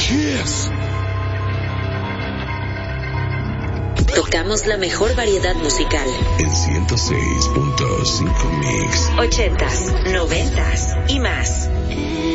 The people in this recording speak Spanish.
Kiss. Tocamos la mejor variedad musical. En 106.5 Mix. 80s, 90s y más.